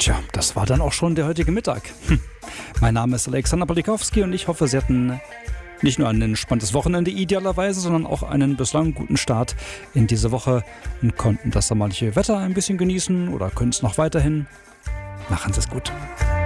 Tja, das war dann auch schon der heutige Mittag. Mein Name ist Alexander Polikowski und ich hoffe, Sie hatten nicht nur ein entspanntes Wochenende idealerweise, sondern auch einen bislang guten Start in diese Woche und konnten das sommerliche Wetter ein bisschen genießen oder können es noch weiterhin. Machen Sie es gut.